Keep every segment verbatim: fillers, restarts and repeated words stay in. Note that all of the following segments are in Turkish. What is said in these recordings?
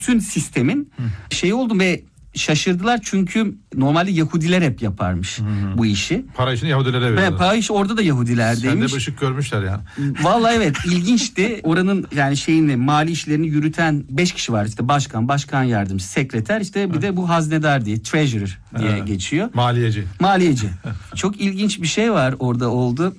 Bütün sistemin Hı. şeyi oldu ve şaşırdılar çünkü normalde Yahudiler hep yaparmış hmm. bu işi. Para işini Yahudilere veriyorlar. Ve para işi orada da Yahudilerdeymiş. Sen de ışık görmüşler yani. Vallahi evet, ilginçti. Oranın yani şeyini, mali işlerini yürüten beş kişi var. İşte başkan, başkan yardımcısı, sekreter, işte bir evet. de bu haznedar diye, treasurer diye evet. geçiyor. Maliyeci. Maliyeci. Çok ilginç bir şey var orada oldu.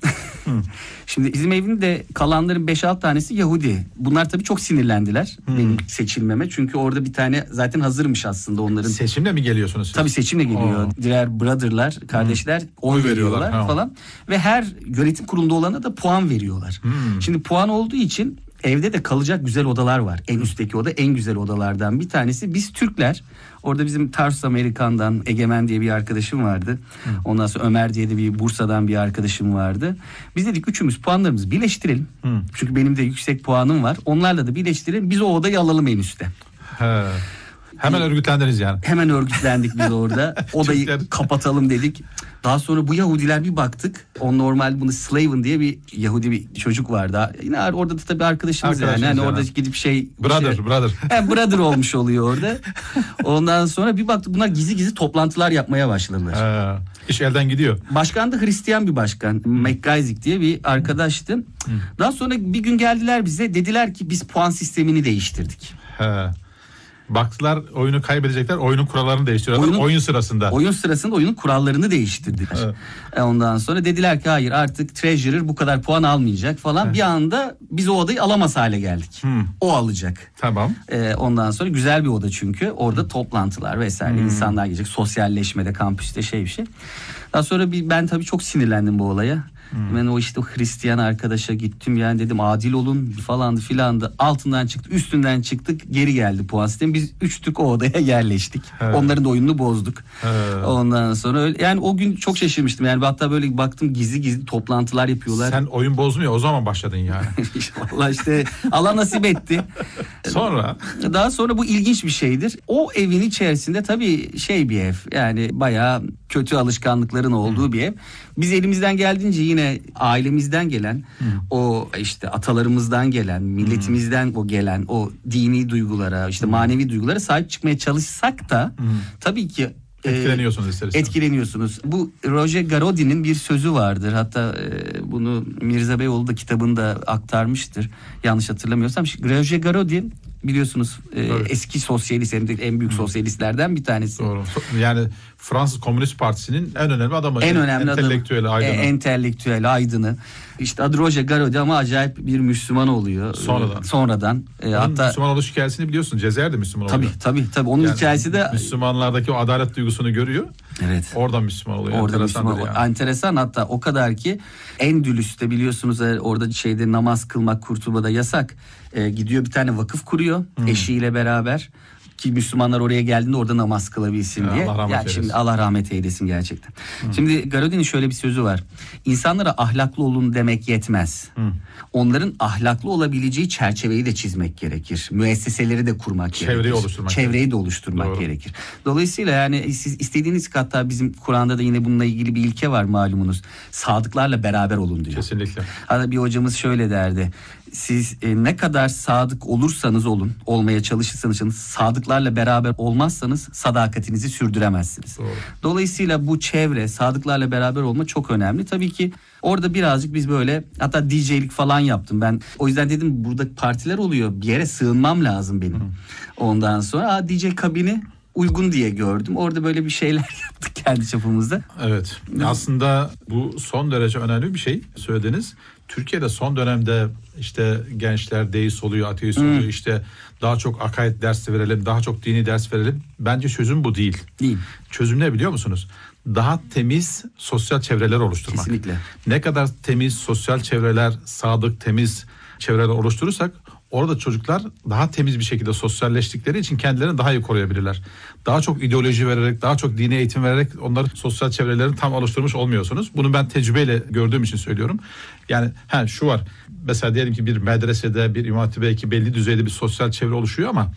Şimdi bizim evin de kalanların beş altı tanesi Yahudi. Bunlar tabii çok sinirlendiler hmm. benim seçilmeme. Çünkü orada bir tane zaten hazırmış aslında onların. Seçimle mi geliyorsunuz siz? Tabii seçimle geliyor. Oo. Diğer brotherlar, kardeşler hmm. oy, oy veriyorlar, veriyorlar falan. Ve her yönetim kurulunda olana da puan veriyorlar. Hmm. Şimdi puan olduğu için evde de kalacak güzel odalar var. En üstteki oda en güzel odalardan bir tanesi. Biz Türkler, orada bizim Tarsus Amerikan'dan Egemen diye bir arkadaşım vardı. Hı. Ondan sonra Ömer diye de bir Bursa'dan bir arkadaşım vardı. Biz dedik üçümüz puanlarımızı birleştirelim. Hı. Çünkü benim de yüksek puanım var. Onlarla da birleştirelim. Biz o odayı alalım en üstte. He. Hemen örgütlendiniz yani. Hemen örgütlendik biz orada. Odayı kapatalım dedik. Daha sonra bu Yahudiler bir baktık. O normal bunu Slaven diye bir Yahudi bir çocuk vardı. Yine orada da tabii arkadaşımız, arkadaşımız yani. yani. Orada gidip şey... Brother, şey, brother. Yani brother olmuş oluyor orada. Ondan sonra bir baktık bunlar gizli gizli toplantılar yapmaya başladılar. He, iş elden gidiyor. Başkan da Hristiyan bir başkan. McGuizik diye bir arkadaştı. Hmm. Daha sonra bir gün geldiler bize. Dediler ki biz puan sistemini değiştirdik. He. Baktılar oyunu kaybedecekler, oyunun kurallarını değiştiriyorlar. Oyunun, oyun sırasında. Oyun sırasında oyunun kurallarını değiştirdiler. Evet. Ondan sonra dediler ki hayır, artık treasurer bu kadar puan almayacak falan. Evet. Bir anda biz o odayı alamaz hale geldik. Hmm. O alacak. Tamam. Ee, ondan sonra güzel bir oda çünkü. Orada hmm. toplantılar vesaire, hmm. insanlar gelecek. Sosyalleşmede, kampüste şey bir şey. Daha sonra bir, ben tabii çok sinirlendim bu olaya. Hmm. Ben o işte o Hristiyan arkadaşa gittim, yani dedim adil olun falandı filandı. Altından çıktı, üstünden çıktık, geri geldi puan sistemi. Biz üç Türk o odaya yerleştik. Evet. Onların da oyununu bozduk. Evet. Ondan sonra öyle, yani o gün çok şaşırmıştım. Yani hatta böyle baktım gizli gizli toplantılar yapıyorlar. Sen oyun bozmuyor, o zaman başladın yani. Vallahi işte Allah nasip etti. Sonra? Daha sonra bu ilginç bir şeydir. O evin içerisinde tabii şey bir ev. Yani bayağı kötü alışkanlıkların olduğu hmm. bir ev. Biz elimizden geldiğince yine ailemizden gelen, hmm. o işte atalarımızdan gelen, milletimizden hmm. o gelen o dini duygulara, işte hmm. manevi duygulara sahip çıkmaya çalışsak da hmm. tabii ki etkileniyorsunuz ister istemez. Etkileniyorsunuz. Bu Roger Garaudy'nin bir sözü vardır. Hatta e, bunu Mirza Beyoğlu da kitabında aktarmıştır. Yanlış hatırlamıyorsam. Roger Garaudy biliyorsunuz e, eski sosyalist, hem de en büyük sosyalistlerden bir tanesi. Doğru. Yani Fransız Komünist Partisi'nin en önemli adamı. En önemli entelektüel adamı. aydını. E, entelektüel aydını. İşte adı Roger Garaudy ama acayip bir Müslüman oluyor. Sonradan. Sonradan. E, hatta Müslüman oluş hikayesini biliyorsun. Cezayir'de Müslüman tabii, oluyor. Tabii tabii. Onun yani hikayesi de Müslümanlardaki o adalet duygusunu görüyor. Evet. Oradan Müslüman oluyor. Orada Müslüman, yani. Enteresan, hatta o kadar ki Endülüs'te biliyorsunuz orada şeyde namaz kılmak Kurtuba'da yasak. E, gidiyor bir tane vakıf kuruyor hmm. eşiyle beraber. Ki Müslümanlar oraya geldiğinde orada namaz kılabilsin ya diye. Allah rahmet yani eylesin. Şimdi Allah rahmet eylesin gerçekten. Hı. Şimdi Garaudy'nin şöyle bir sözü var. İnsanlara ahlaklı olun demek yetmez. Hı. Onların ahlaklı olabileceği çerçeveyi de çizmek gerekir. Müesseseleri de kurmak Çevreyi gerekir. Oluşturmak Çevreyi gerekir. de oluşturmak Doğru. gerekir. Dolayısıyla yani siz istediğiniz, hatta bizim Kur'an'da da yine bununla ilgili bir ilke var malumunuz. Sadıklarla beraber olun diyor. Kesinlikle. Hatta bir hocamız şöyle derdi. Siz e, ne kadar sadık olursanız olun, olmaya çalışırsanız çalışın, sadıklarla beraber olmazsanız sadakatinizi sürdüremezsiniz. Doğru. Dolayısıyla bu çevre, sadıklarla beraber olma çok önemli. Tabii ki orada birazcık biz böyle, hatta D J'lik falan yaptım ben. O yüzden dedim burada partiler oluyor, bir yere sığınmam lazım benim. Hı. Ondan sonra aa, D J kabini uygun diye gördüm. Orada böyle bir şeyler yaptık kendi çapımızda. Evet. Aslında bu son derece önemli bir şey söylediğiniz. Türkiye'de son dönemde işte gençler deist oluyor, ateist hmm. oluyor, işte daha çok akaid dersi verelim, daha çok dini ders verelim. Bence çözüm bu değil. Değil. Çözüm ne biliyor musunuz? Daha temiz sosyal çevreler oluşturmak. Kesinlikle. Ne kadar temiz sosyal çevreler, sadık, temiz çevreler oluşturursak orada çocuklar daha temiz bir şekilde sosyalleştikleri için kendilerini daha iyi koruyabilirler. Daha çok ideoloji vererek, daha çok dini eğitim vererek onların sosyal çevrelerini tam oluşturmuş olmuyorsunuz. Bunu ben tecrübeyle gördüğüm için söylüyorum. Yani ha şu var. Mesela diyelim ki bir medresede, bir imam hatip belki belli düzeyde bir sosyal çevre oluşuyor ama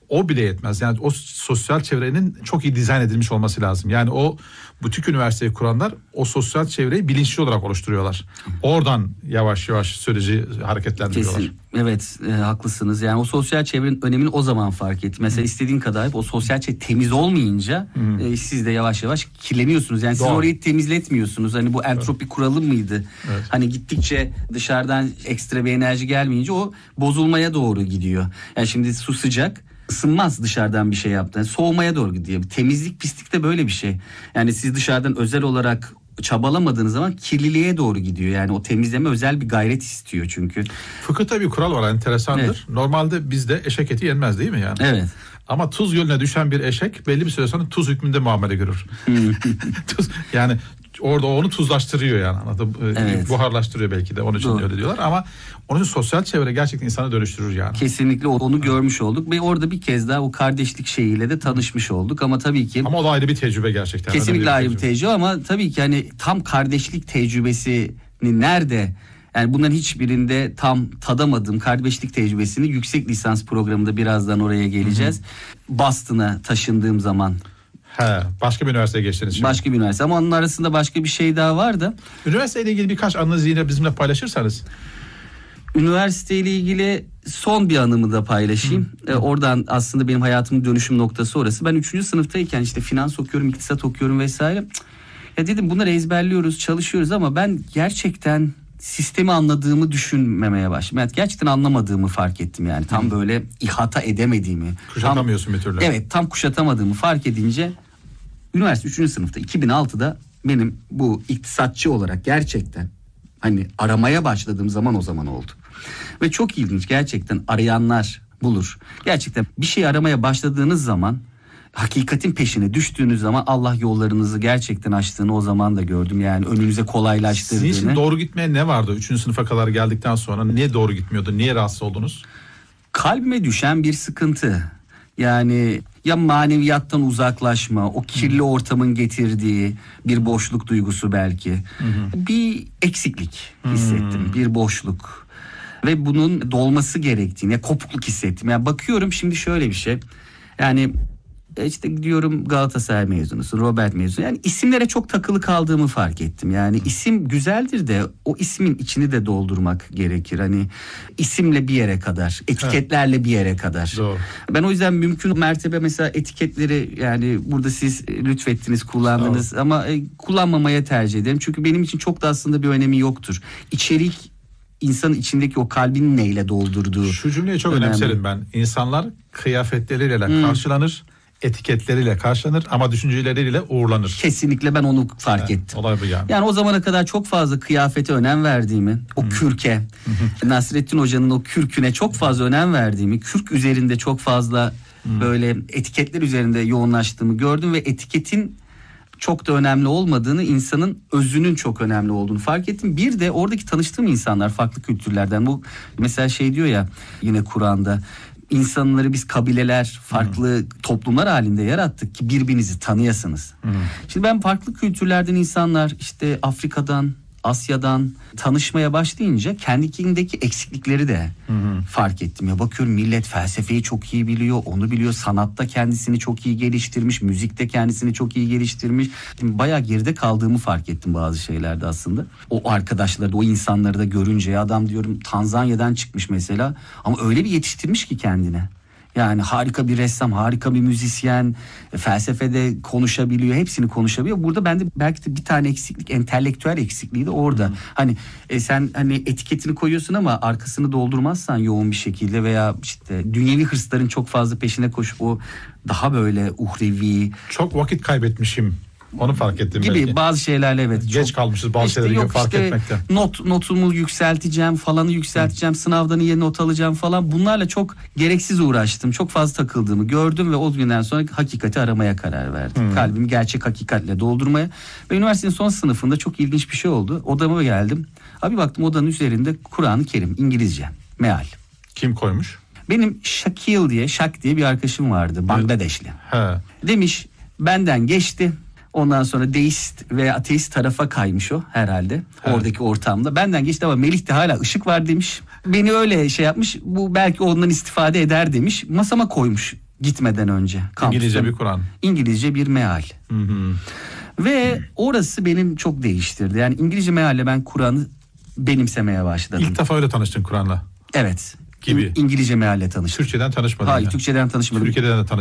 O bile yetmez. Yani o sosyal çevrenin çok iyi dizayn edilmiş olması lazım. Yani o butik üniversiteyi kuranlar o sosyal çevreyi bilinçli olarak oluşturuyorlar. Oradan yavaş yavaş süreci hareketlendiriyorlar. Kesin. Evet, e, haklısınız. Yani o sosyal çevrenin önemini o zaman fark ettim. Mesela Hı. istediğin kadar hep o sosyal çevre temiz olmayınca e, siz de yavaş yavaş kirleniyorsunuz. Yani Doğru. siz orayı temizletmiyorsunuz. Hani bu entropi evet. kuralı mıydı? Evet. Hani gittikçe dışarıdan ekstra bir enerji gelmeyince o bozulmaya doğru gidiyor. Yani şimdi su sıcak, ısınmaz dışarıdan bir şey yaptığında. Soğumaya doğru gidiyor. Temizlik, pislik de böyle bir şey. Yani siz dışarıdan özel olarak çabalamadığınız zaman kirliliğe doğru gidiyor. Yani o temizleme özel bir gayret istiyor çünkü. Fıkıhta bir kural var, enteresandır. Evet. Normalde bizde eşek eti yenmez değil mi yani? Evet. Ama tuz gölüne düşen bir eşek belli bir süre sonra tuz hükmünde muamele görür. tuz, yani orada onu tuzlaştırıyor yani. Evet. Buharlaştırıyor belki de, onun için Doğru. öyle diyorlar ama onun için sosyal çevre gerçekten insanı dönüştürür yani. Kesinlikle onu görmüş olduk ve orada bir kez daha o kardeşlik şeyiyle de tanışmış olduk ama tabii ki. Ama o da ayrı bir tecrübe gerçekten. Kesinlikle ayrı bir tecrübe ama tabii ki hani tam kardeşlik tecrübesini nerede, yani bunların hiçbirinde tam tadamadığım kardeşlik tecrübesini yüksek lisans programında birazdan oraya geleceğiz. Hı-hı. Boston'a taşındığım zaman. He, başka bir üniversiteye geçtiniz şimdi. Başka bir üniversite ama onun arasında başka bir şey daha var da. Üniversiteyle ilgili birkaç anınızı yine bizimle paylaşırsanız. Üniversiteyle ilgili son bir anımı da paylaşayım. Ee, oradan aslında benim hayatımın dönüşüm noktası orası. Ben üçüncü sınıftayken işte finans okuyorum, iktisat okuyorum vesaire. Ya dedim bunları ezberliyoruz, çalışıyoruz ama ben gerçekten sistemi anladığımı düşünmemeye başladım. Yani gerçekten anlamadığımı fark ettim yani. Tam böyle ihata edemediğimi. Kuşatamıyorsun tam, bir türlü. Evet, tam kuşatamadığımı fark edince üniversite üçüncü sınıfta iki bin altıda benim bu iktisatçı olarak gerçekten hani aramaya başladığım zaman o zaman oldu. Ve çok ilginç, gerçekten arayanlar bulur. Gerçekten bir şey aramaya başladığınız zaman, hakikatin peşine düştüğünüz zaman Allah yollarınızı gerçekten açtığını o zaman da gördüm. Yani önünüze kolaylaştırdığını. Sizin için doğru gitmeye ne vardı? Üçüncü sınıfa kadar geldikten sonra niye doğru gitmiyordu? Niye rahatsız oldunuz? Kalbime düşen bir sıkıntı. Yani ya maneviyattan uzaklaşma, o kirli ortamın getirdiği bir boşluk duygusu belki. Hı hı. Bir eksiklik hissettim, hı. bir boşluk. Ve bunun dolması gerektiğini, ya kopukluk hissettim. Yani bakıyorum şimdi şöyle bir şey. Yani işte diyorum Galatasaray mezunusun, Robert mezunu. Yani isimlere çok takılı kaldığımı fark ettim. Yani isim güzeldir de o ismin içini de doldurmak gerekir. Hani isimle bir yere kadar, etiketlerle evet. bir yere kadar. Doğru. Ben o yüzden mümkün mertebe mesela etiketleri, yani burada siz lütfettiniz, kullandınız Doğru. ama kullanmamaya tercih ederim. Çünkü benim için çok da aslında bir önemi yoktur. İçerik, insanın içindeki o kalbini neyle doldurduğu. Şu cümleyi çok önemli. önemserim ben. İnsanlar kıyafetleriyle hmm. karşılanır, etiketleriyle karşılanır ama düşünceleriyle uğurlanır. Kesinlikle ben onu fark evet, ettim. Olay bu yani. Yani o zamana kadar çok fazla kıyafete önem verdiğimi, o hmm. kürke, Nasrettin Hoca'nın o kürküne çok fazla önem verdiğimi, kürk üzerinde çok fazla hmm. böyle etiketler üzerinde yoğunlaştığımı gördüm ve etiketin çok da önemli olmadığını, insanın özünün çok önemli olduğunu fark ettim. Bir de oradaki tanıştığım insanlar farklı kültürlerden. Bu mesela şey diyor ya yine Kur'an'da, insanları biz kabileler, farklı hmm. toplumlar halinde yarattık ki birbirinizi tanıyasınız. Hmm. Şimdi ben farklı kültürlerden insanlar, işte Afrika'dan, Asya'dan tanışmaya başlayınca kendindeki eksiklikleri de hı hı. fark ettim. Ya bakıyorum millet felsefeyi çok iyi biliyor, onu biliyor, sanatta kendisini çok iyi geliştirmiş, müzikte kendisini çok iyi geliştirmiş. Şimdi bayağı geride kaldığımı fark ettim bazı şeylerde aslında. O arkadaşları da, o insanları da görünce, adam diyorum Tanzanya'dan çıkmış mesela ama öyle bir yetiştirmiş ki kendine. Yani harika bir ressam, harika bir müzisyen, felsefede konuşabiliyor, hepsini konuşabiliyor. Burada bende belki de bir tane eksiklik, entelektüel eksikliği de orada. Hmm. Hani e, sen hani etiketini koyuyorsun ama arkasını doldurmazsan yoğun bir şekilde veya işte dünyevi hırsların çok fazla peşine koşup o daha böyle uhrevi. Çok vakit kaybetmişim. Onu fark ettim gibi belki. Bazı şeylerle evet. Geç çok, kalmışız bazı işte şeyleri yok fark işte etmekten. Not, notumu yükselteceğim, falanı yükselteceğim, Hı. sınavdan iyi not alacağım falan. Bunlarla çok gereksiz uğraştım. Çok fazla takıldığımı gördüm ve o günden sonra hakikati aramaya karar verdim. Hı. Kalbimi gerçek hakikatle doldurmaya. Ve üniversitenin son sınıfında çok ilginç bir şey oldu. Odama geldim. Abi baktım odanın üzerinde Kur'an-ı Kerim, İngilizce, meal. Kim koymuş? Benim Şakil diye, Şak diye bir arkadaşım vardı, Bangladeşli. He. Demiş benden geçti. Ondan sonra deist ve ateist tarafa kaymış o herhalde. Evet. Oradaki ortamda. Benden geçti ama Melih'te hala ışık var demiş. Beni öyle şey yapmış. Bu belki ondan istifade eder demiş. Masama koymuş Gitmeden önce. Kampüste, İngilizce bir Kur'an. İngilizce bir meal. Hı hı. Ve orası benim çok değiştirdi. Yani İngilizce mealle ben Kur'an'ı benimsemeye başladım. İlk defa öyle tanıştın Kur'an'la. Evet. Gibi. İngilizce mealle tanıştım. Türkçeden tanışmadın. Hayır, yani. Türkçeden tanışmadım. Türkiye'den de tanışmadın.